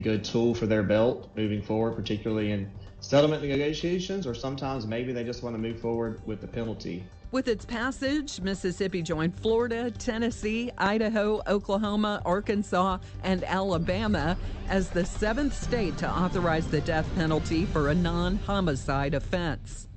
good tool for their belt moving forward, particularly in settlement negotiations, or sometimes maybe they just want to move forward with the penalty. With its passage, Mississippi joined Florida, Tennessee, Idaho, Oklahoma, Arkansas, and Alabama as the seventh state to authorize the death penalty for a non-homicide offense.